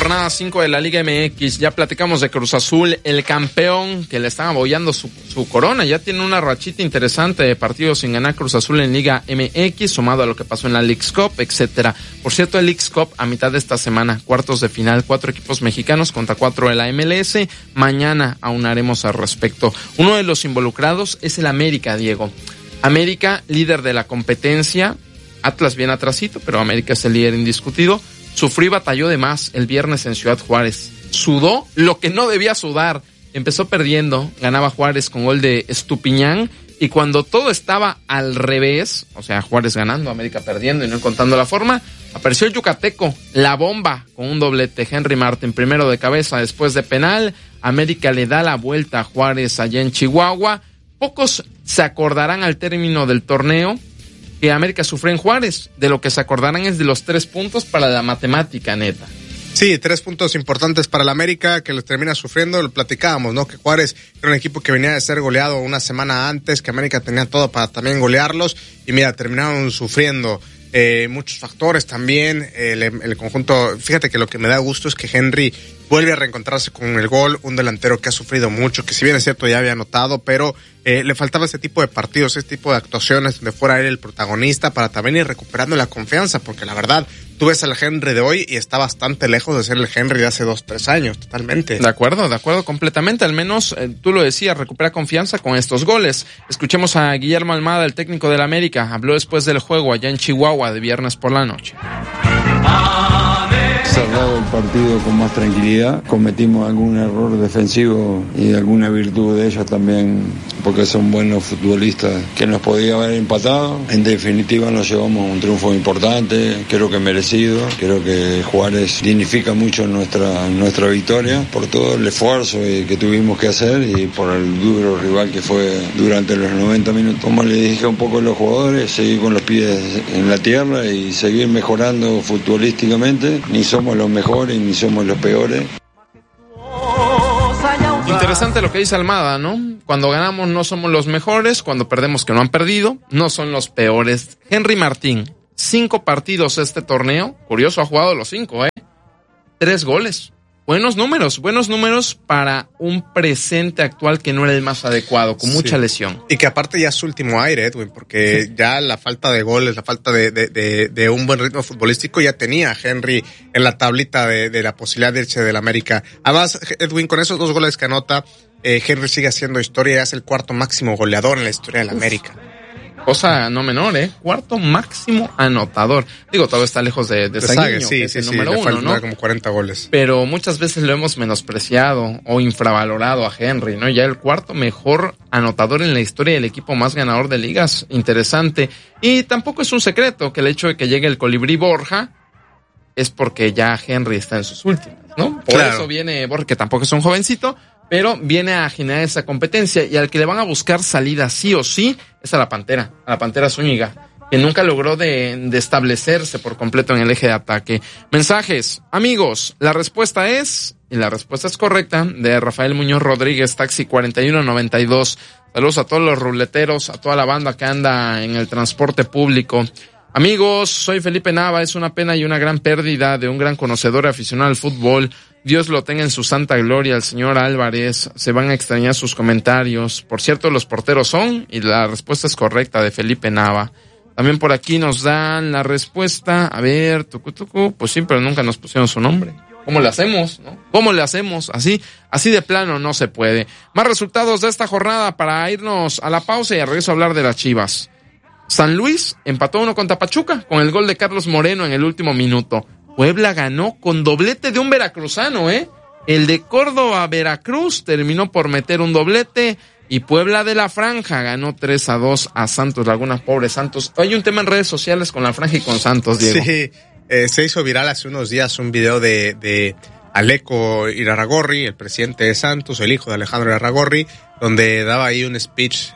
jornada 5 de la Liga MX. Ya platicamos de Cruz Azul, el campeón que le están abollando su corona. Ya tiene una rachita interesante de partidos sin ganar Cruz Azul en Liga MX, sumado a lo que pasó en la Leagues Cup, etcétera. Por cierto, el Leagues Cup a mitad de esta semana, cuartos de final, 4 equipos mexicanos contra 4 de la MLS. Mañana aunaremos al respecto. Uno de los involucrados es el América, Diego. América, líder de la competencia. Atlas bien atrasito, pero América es el líder indiscutido. Sufrió y batalló de más el viernes en Ciudad Juárez. Sudó lo que no debía sudar. Empezó perdiendo, ganaba Juárez con gol de Estupiñán. Y cuando todo estaba al revés, o sea, Juárez ganando, América perdiendo y no encontrando la forma, apareció el yucateco, la bomba, con un doblete. Henry Martin, primero de cabeza, después de penal. América le da la vuelta a Juárez allá en Chihuahua. Pocos se acordarán al término del torneo que América sufrió en Juárez. De lo que se acordarán es de los 3 puntos para la matemática neta. Sí, 3 puntos importantes para el América que los termina sufriendo. Lo platicábamos, ¿no? Que Juárez era un equipo que venía de ser goleado una semana antes, que América tenía todo para también golearlos. Y mira, terminaron sufriendo muchos factores también. El conjunto, fíjate que lo que me da gusto es que Henry vuelve a reencontrarse con el gol, un delantero que ha sufrido mucho, que si bien es cierto ya había anotado, pero le faltaba ese tipo de partidos, ese tipo de actuaciones donde fuera él el protagonista para también ir recuperando la confianza, porque la verdad, tú ves al Henry de hoy y está bastante lejos de ser el Henry de hace 2-3 años, totalmente. De acuerdo completamente, al menos tú lo decías, recupera confianza con estos goles. Escuchemos a Guillermo Almada, el técnico del América, habló después del juego allá en Chihuahua de viernes por la noche. Cerrado el partido con más tranquilidad, cometimos algún error defensivo y alguna virtud de ellos también, porque son buenos futbolistas que nos podía haber empatado. En definitiva nos llevamos un triunfo importante, creo que merecido, creo que Juárez dignifica mucho nuestra victoria por todo el esfuerzo que tuvimos que hacer y por el duro rival que fue durante los 90 minutos. Como le dije un poco a los jugadores, seguir con los pies en la tierra y seguir mejorando futbolísticamente. Ni somos los mejores ni somos los peores. Interesante lo que dice Almada, ¿no? Cuando ganamos no somos los mejores, cuando perdemos que no han perdido, no son los peores. Henry Martín, 5 partidos este torneo, curioso, ha jugado los 5, 3 goles. Buenos números para un presente actual que no era el más adecuado, con mucha lesión. Y que aparte ya es su último aire, Edwin, porque ya la falta de goles, la falta de un buen ritmo futbolístico ya tenía a Henry en la tablita de la posibilidad de irse del América. Además, Edwin, con esos 2 goles que anota, Henry sigue haciendo historia, es el 4º máximo goleador en la historia del América. Cosa no menor, 4º máximo anotador. Digo, todo está lejos de Saguiño, que es el número 1, ¿no? Como 40 goles. Pero muchas veces lo hemos menospreciado o infravalorado a Henry, ¿no? Ya el 4º mejor anotador en la historia del equipo más ganador de ligas. Interesante. Y tampoco es un secreto que el hecho de que llegue el Colibrí Borja es porque ya Henry está en sus últimas, ¿no? Por eso viene Borja, que tampoco es un jovencito, pero viene a generar esa competencia y al que le van a buscar salida sí o sí es a la Pantera Zúñiga, que nunca logró de establecerse por completo en el eje de ataque. Mensajes, amigos, la respuesta es correcta, de Rafael Muñoz Rodríguez, Taxi 4192. Saludos a todos los ruleteros, a toda la banda que anda en el transporte público. Amigos, soy Felipe Nava, es una pena y una gran pérdida de un gran conocedor y aficionado al fútbol. Dios lo tenga en su santa gloria, el señor Álvarez. Se van a extrañar sus comentarios. Por cierto, los porteros son, y la respuesta es correcta, de Felipe Nava. También por aquí nos dan la respuesta. A ver, pues sí, pero nunca nos pusieron su nombre. ¿Cómo le hacemos, no? ¿Cómo le hacemos? Así de plano no se puede. Más resultados de esta jornada para irnos a la pausa y a regreso a hablar de las Chivas. San Luis empató 1 contra Pachuca con el gol de Carlos Moreno en el último minuto. Puebla ganó con doblete de un veracruzano, El de Córdoba Veracruz terminó por meter un doblete y Puebla de la Franja ganó 3-2 a Santos Laguna. Pobre Santos. Hay un tema en redes sociales con la Franja y con Santos, Diego. Sí, se hizo viral hace unos días un video de Aleco Irarrágorri, el presidente de Santos, el hijo de Alejandro Irarrágorri, donde daba ahí un speech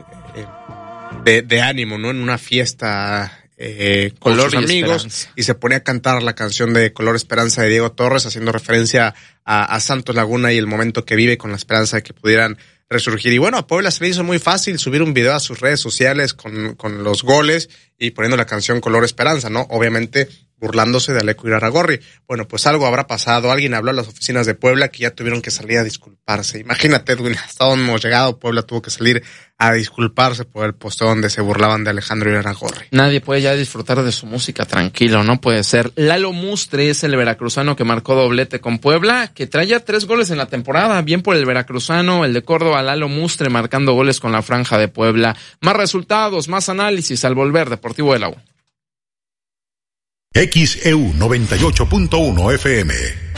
de ánimo, ¿no? En una fiesta con sus amigos y se ponía a cantar la canción de Color Esperanza de Diego Torres, haciendo referencia a Santos Laguna y el momento que vive, con la esperanza de que pudieran resurgir. Y bueno, a Puebla se le hizo muy fácil subir un video a sus redes sociales con los goles y poniendo la canción Color Esperanza, ¿no? Obviamente burlándose de Alejo Irarrágorri. Bueno, pues algo habrá pasado. Alguien habló a las oficinas de Puebla que ya tuvieron que salir a disculparse. Imagínate, Edwin, hasta donde hemos llegado. Puebla tuvo que salir a disculparse por el posteo donde se burlaban de Alejandro Irarrágorri. Nadie puede ya disfrutar de su música tranquilo, no puede ser. Lalo Mustre es el veracruzano que marcó doblete con Puebla, que trae ya 3 goles en la temporada. Bien por el veracruzano, el de Córdoba, Lalo Mustre, marcando goles con la franja de Puebla. Más resultados, más análisis al volver. Deportivo de la U. XEU 98.1 FM.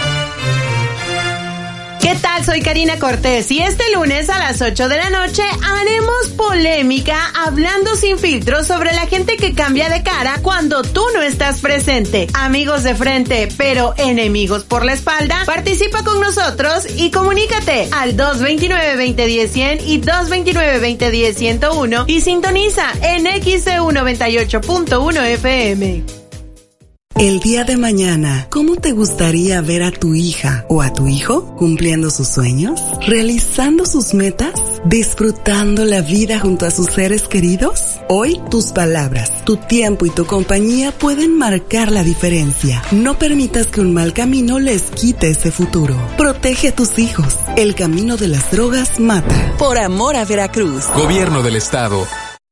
¿Qué tal? Soy Karina Cortés y este lunes a las 8 de la noche haremos polémica hablando sin filtro sobre la gente que cambia de cara cuando tú no estás presente. Amigos de frente, pero enemigos por la espalda. Participa con nosotros y comunícate al 229-2010-100 y 229-2010-101 y sintoniza en XEU 98.1 FM. El día de mañana, ¿cómo te gustaría ver a tu hija o a tu hijo cumpliendo sus sueños, realizando sus metas, disfrutando la vida junto a sus seres queridos? Hoy, tus palabras, tu tiempo y tu compañía pueden marcar la diferencia. No permitas que un mal camino les quite ese futuro. Protege a tus hijos. El camino de las drogas mata. Por amor a Veracruz. Gobierno del Estado.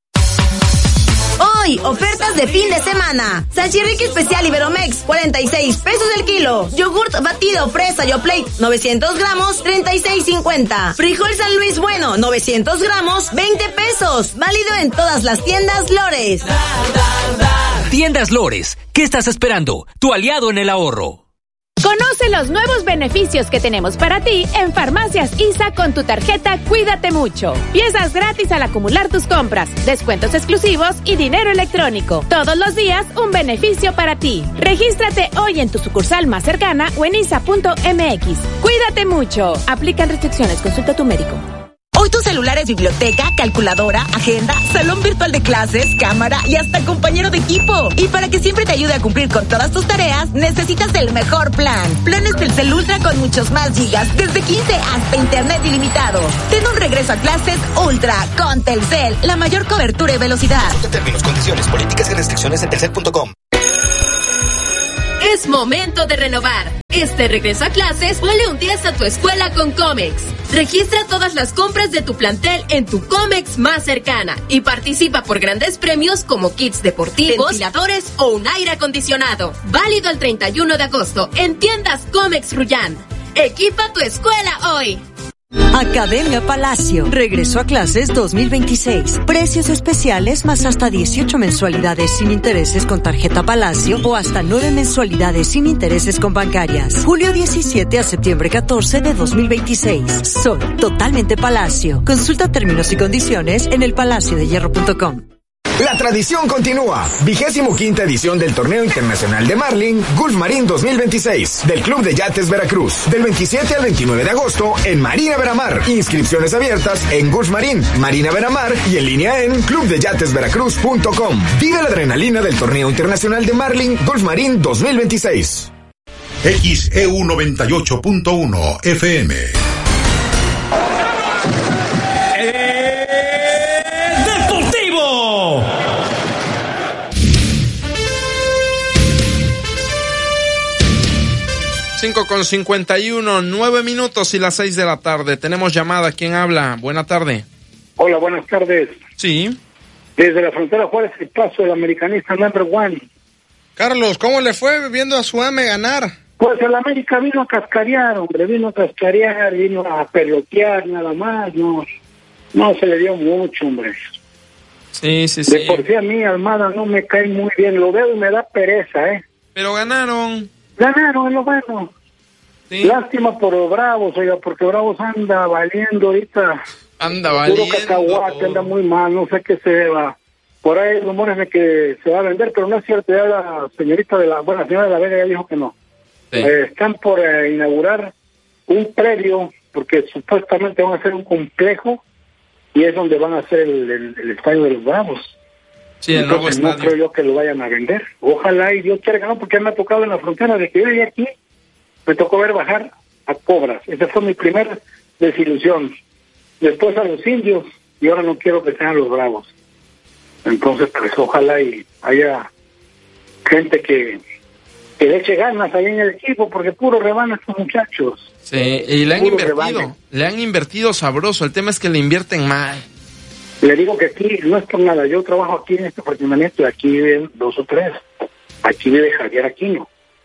Hoy, ofertas de fin de semana. Salchirrique especial Iberomex, 46 pesos el kilo. Yogurt batido fresa Yoplait, 900 gramos, 36.50. Frijol San Luis Bueno, 900 gramos, 20 pesos. Válido en todas las tiendas Lores. Tiendas Lores, ¿qué estás esperando? Tu aliado en el ahorro. Conoce los nuevos beneficios que tenemos para ti en Farmacias ISA con tu tarjeta Cuídate Mucho. Piezas gratis al acumular tus compras, descuentos exclusivos y dinero electrónico. Todos los días un beneficio para ti. Regístrate hoy en tu sucursal más cercana o en isa.mx. Cuídate mucho. Aplican restricciones. Consulta a tu médico. Hoy tu celular es biblioteca, calculadora, agenda, salón virtual de clases, cámara y hasta compañero de equipo. Y para que siempre te ayude a cumplir con todas tus tareas, necesitas el mejor plan. Planes Telcel Ultra con muchos más gigas, desde 15 hasta internet ilimitado. Ten un regreso a clases Ultra con Telcel, la mayor cobertura y velocidad. Términos, condiciones, políticas y restricciones en telcel.com. Es momento de renovar. Este regreso a clases, ponle un 10 a tu escuela con Comex. Registra todas las compras de tu plantel en tu Comex más cercana y participa por grandes premios como kits deportivos, ventiladores o un aire acondicionado. Válido el 31 de agosto en tiendas Comex Rullán. Equipa tu escuela hoy. Academia Palacio. Regreso a clases 2026. Precios especiales más hasta 18 mensualidades sin intereses con tarjeta Palacio o hasta 9 mensualidades sin intereses con bancarias. Julio 17 a septiembre 14 de 2026. Soy totalmente Palacio. Consulta términos y condiciones en elpalaciodehierro.com. La tradición continúa. 25ª edición del Torneo Internacional de Marlin Gulf Marín 2026 del Club de Yates Veracruz. Del 27 al 29 de agosto en Marina Veramar. Inscripciones abiertas en Gulf Marín, Marina Veramar y en línea en clubdeyatesveracruz.com. Vive la adrenalina del Torneo Internacional de Marlin Gulf Marín 2026. XEU 98.1 FM. ¡Deportivo! Cinco con 51, 9 minutos y las 6 de la tarde. Tenemos llamada. ¿Quién habla? Buena tarde. Hola, buenas tardes. Sí. Desde la frontera Juárez, el paso del americanista number one. Carlos, ¿cómo le fue viendo a su AME ganar? Pues el América vino a cascarear, hombre, vino a pelotear nada más, no se le dio mucho, hombre. Sí. De por sí a mí Almada no me cae muy bien, lo veo y me da pereza, Pero ganaron. Ganaron, es lo bueno. Sí. Lástima por los Bravos, oiga, porque Bravos anda valiendo ahorita. Anda valiendo. Puro cacahuate, anda muy mal, no sé qué se deba. Por ahí hay rumores de que se va a vender, pero no es cierto, ya la señora de la Vega ya dijo que no. Sí. Están por inaugurar un predio, porque supuestamente van a hacer un complejo, y es donde van a hacer el estadio de los Bravos. Sí, el nuevo estadio. No creo yo que lo vayan a vender. Ojalá y Dios quiera que no, porque me ha tocado en la frontera de que yo llegué aquí, me tocó ver bajar a Cobras. Esa fue mi primera desilusión. Después a los Indios, y ahora no quiero que sean los Bravos. Entonces, pues ojalá y haya gente que que le eche ganas ahí en el equipo, porque puro reban estos muchachos. Sí, y le han invertido sabroso. El tema es que le invierten mal. Le digo que aquí no es por nada. Yo trabajo aquí en este fraccionamiento y aquí viven 2 o 3. Aquí vive Javier Aquino.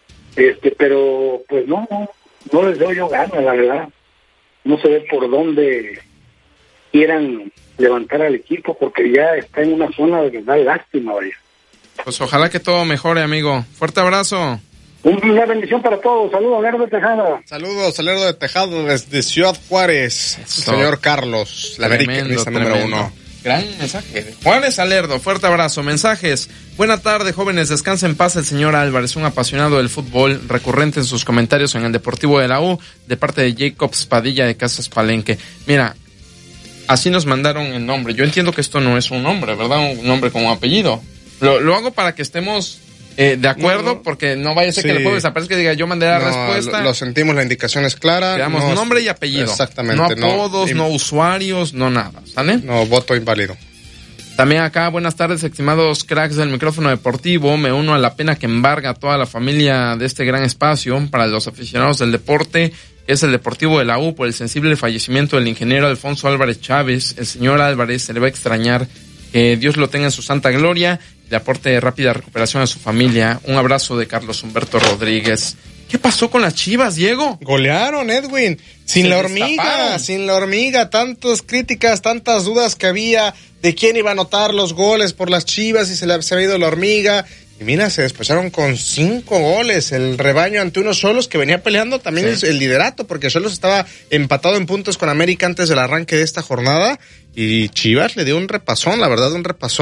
Pero pues no les doy yo ganas, la verdad. No se ve por dónde quieran levantar al equipo, porque ya está en una zona de que da lástima, vaya. Pues ojalá que todo mejore, amigo. Fuerte abrazo. Una bendición para todos. Saludos, Lerdo de Tejada. Saludos, Lerdo de Tejada desde Ciudad Juárez. Señor Carlos, la americanista número 1. Gran mensaje. Juárez Alerdo, fuerte abrazo. Mensajes. Buena tarde, jóvenes. Descansa en paz el señor Álvarez, un apasionado del fútbol, recurrente en sus comentarios en el Deportivo de la U, de parte de Jacobs Padilla de Casas Palenque. Mira, así nos mandaron el nombre. Yo entiendo que esto no es un nombre, ¿verdad? Un nombre como apellido. Lo hago para que estemos de acuerdo, porque no vaya a ser que el jueves aparezca y diga yo mandé la respuesta. Lo sentimos, la indicación es clara. Quedamos nombre y apellido. Exactamente. No apodos, no usuarios, no nada, ¿sale? No, voto inválido. También acá, buenas tardes, estimados cracks del micrófono deportivo. Me uno a la pena que embarga a toda la familia de este gran espacio para los aficionados del deporte, que es el Deportivo de la U, por el sensible fallecimiento del ingeniero Alfonso Álvarez Chávez. El señor Álvarez se le va a extrañar. Que Dios lo tenga en su santa gloria y le aporte rápida recuperación a su familia. Un abrazo de Carlos Humberto Rodríguez. ¿Qué pasó con las Chivas, Diego? Golearon, Edwin. Sin la hormiga. Tantas críticas, tantas dudas que había de quién iba a anotar los goles por las Chivas y se había ido la hormiga. Y mira, se despacharon con 5 goles. El rebaño ante unos Xolos que venía peleando también el liderato, porque Xolos estaba empatado en puntos con América antes del arranque de esta jornada. Y Chivas le dio un repasón, la verdad,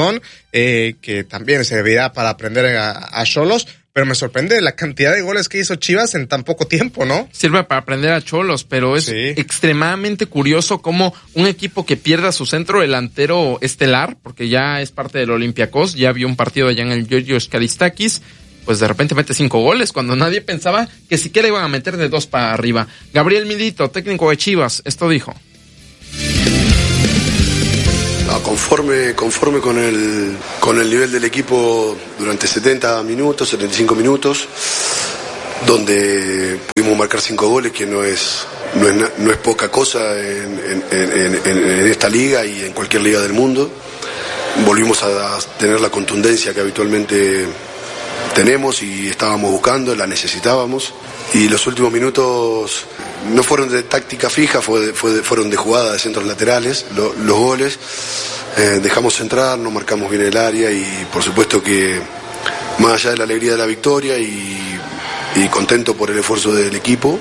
que también servirá para aprender a Xolos. Pero me sorprende la cantidad de goles que hizo Chivas en tan poco tiempo, ¿no? Sirve para aprender a Xolos, pero es extremadamente curioso cómo un equipo que pierda su centro delantero estelar, porque ya es parte del Olympiacos, ya vio un partido allá en el Georgios Karistakis, pues de repente mete 5 goles, cuando nadie pensaba que siquiera iban a meter de 2 para arriba. Gabriel Milito, técnico de Chivas, esto dijo. Conforme con el nivel del equipo durante 75 minutos, donde pudimos marcar 5 goles, que no es poca cosa en esta liga y en cualquier liga del mundo. Volvimos a tener la contundencia que habitualmente tenemos y estábamos buscando, la necesitábamos. Y los últimos minutos no fueron de táctica fija, fueron de jugada de centros laterales, los goles. Dejamos entrar, no marcamos bien el área y por supuesto que más allá de la alegría de la victoria y contento por el esfuerzo del equipo.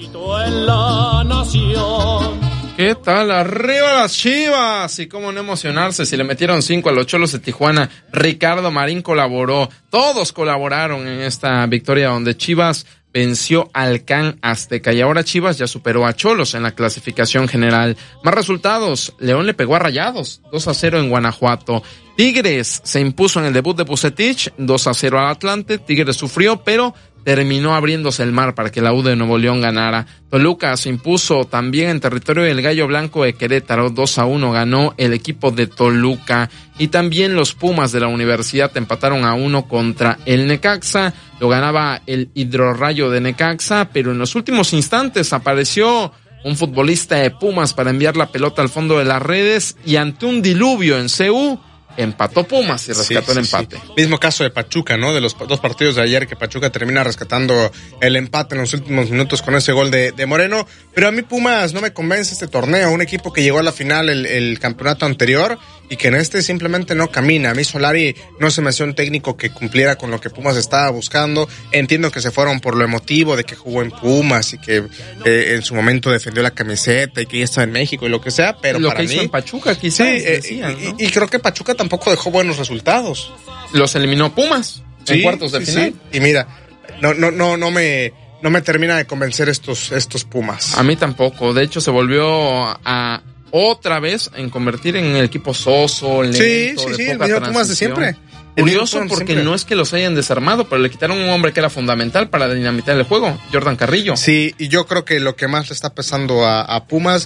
¿Qué tal? ¡Arriba las Chivas! Y cómo no emocionarse si le metieron 5 a los Xolos de Tijuana. Ricardo Marín colaboró. Todos colaboraron en esta victoria donde Chivas venció al CAN Azteca. Y ahora Chivas ya superó a Xolos en la clasificación general. Más resultados. León le pegó a Rayados. 2-0 en Guanajuato. Tigres se impuso en el debut de Vucetich. 2-0 al Atlante. Tigres sufrió, pero terminó abriéndose el mar para que la U de Nuevo León ganara. Toluca se impuso también en territorio del Gallo Blanco de Querétaro. 2-1 ganó el equipo de Toluca. Y también los Pumas de la Universidad empataron a 1 contra el Necaxa. Lo ganaba el Hidrorrayo de Necaxa, pero en los últimos instantes apareció un futbolista de Pumas para enviar la pelota al fondo de las redes y ante un diluvio en CU empató Pumas y rescató el empate. Sí. Mismo caso de Pachuca, ¿no? De los 2 partidos de ayer, que Pachuca termina rescatando el empate en los últimos minutos con ese gol de Moreno. Pero a mí Pumas no me convence este torneo. Un equipo que llegó a la final el campeonato anterior y que en este simplemente no camina. A mí Solari no se me hacía un técnico que cumpliera con lo que Pumas estaba buscando. Entiendo que se fueron por lo emotivo de que jugó en Pumas y que en su momento defendió la camiseta y que ya estaba en México y lo que sea, pero lo para que mí hizo en Pachuca quizás decían, ¿no? y creo que Pachuca tampoco dejó buenos resultados. Los eliminó Pumas en cuartos de final. Sí. Y mira, no me termina de convencer estos Pumas. A mí tampoco. De hecho, se volvió a otra vez en convertir en el equipo soso, lento, el mismo Pumas de siempre. Curioso porque no es que los hayan desarmado, pero le quitaron un hombre que era fundamental para dinamitar el juego, Jordan Carrillo. Sí, y yo creo que lo que más le está pesando a Pumas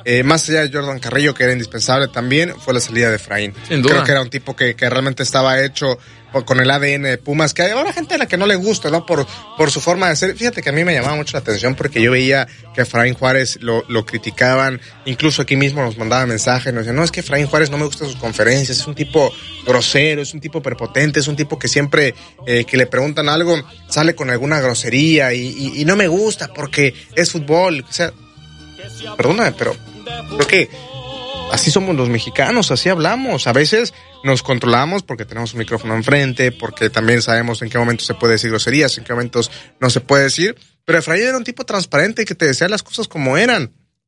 más allá de Jordan Carrillo, que era indispensable también, fue la salida de Efraín. Sin duda. Creo que era un tipo que realmente estaba hecho con el ADN de Pumas, que hay ahora gente a la que no le gusta, ¿no? Por su forma de ser. Fíjate que a mí me llamaba mucho la atención porque yo veía que Efraín Juárez lo criticaban, incluso aquí mismo nos mandaba mensajes, nos decían, no, es que Efraín Juárez no me gusta sus conferencias, es un tipo grosero, es un tipo prepotente, es un tipo que siempre que le preguntan algo, sale con alguna grosería y no me gusta porque es fútbol. O sea, perdóname, pero creo que así somos los mexicanos, así hablamos. A veces nos controlamos porque tenemos un micrófono enfrente, porque también sabemos en qué momentos se puede decir groserías, en qué momentos no se puede decir. Pero Efraín era un tipo transparente que te decía las cosas como eran.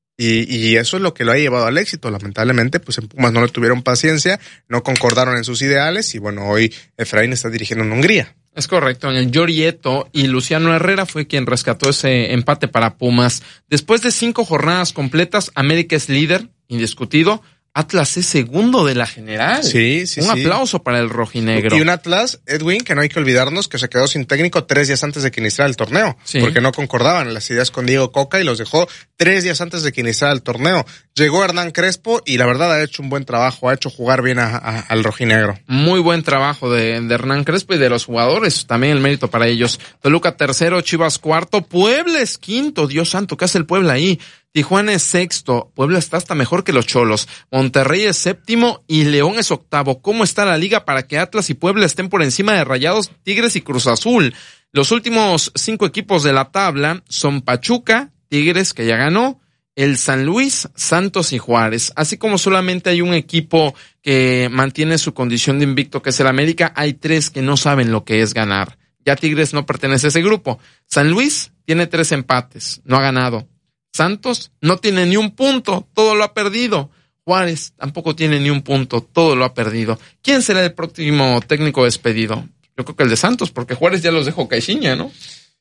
Y eso es lo que lo ha llevado al éxito. Lamentablemente, pues en Pumas no le tuvieron paciencia, no concordaron en sus ideales y bueno, hoy Efraín está dirigiendo en Hungría. Es correcto, en el Yorieto, y Luciano Herrera fue quien rescató ese empate para Pumas. Después de 5 jornadas completas, América es líder, indiscutido. Atlas es segundo de la general. Sí. Un aplauso para el rojinegro. Y un Atlas, Edwin, que no hay que olvidarnos, que se quedó sin técnico 3 días antes de que iniciara el torneo. Sí. Porque no concordaban las ideas con Diego Coca y los dejó 3 días antes de que iniciara el torneo. Llegó Hernán Crespo y la verdad ha hecho un buen trabajo, ha hecho jugar bien al rojinegro. Muy buen trabajo de Hernán Crespo y de los jugadores, también el mérito para ellos. Toluca tercero, Chivas cuarto, Puebla es quinto, Dios santo, ¿qué hace el Puebla ahí? Tijuana es sexto, Puebla está hasta mejor que los Cholos, Monterrey es séptimo y León es octavo. ¿Cómo está la liga para que Atlas y Puebla estén por encima de Rayados, Tigres y Cruz Azul? Los últimos 5 equipos de la tabla son Pachuca, Tigres, que ya ganó, el San Luis, Santos y Juárez. Así como solamente hay un equipo que mantiene su condición de invicto, que es el América, hay 3 que no saben lo que es ganar. Ya Tigres no pertenece a ese grupo. San Luis tiene 3 empates, no ha ganado. Santos no tiene ni un punto, todo lo ha perdido. Juárez tampoco tiene ni un punto, todo lo ha perdido. ¿Quién será el próximo técnico despedido? Yo creo que el de Santos, porque Juárez ya los dejó Caixinha, ¿no?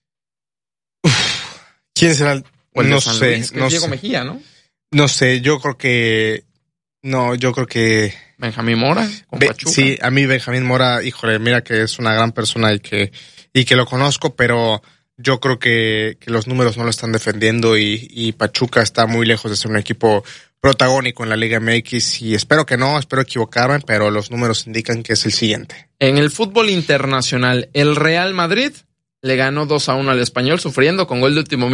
¿Quién será el? O el no de San sé, Luis, que no es Diego sé. Mejía, ¿no? No sé, yo creo que Benjamín Mora con Pachuca. Sí, a mí Benjamín Mora, híjole, mira que es una gran persona y que lo conozco, pero yo creo que los números no lo están defendiendo y Pachuca está muy lejos de ser un equipo protagónico en la Liga MX y espero equivocarme, pero los números indican que es el siguiente. En el fútbol internacional, el Real Madrid le ganó 2-1 al Español, sufriendo con gol de último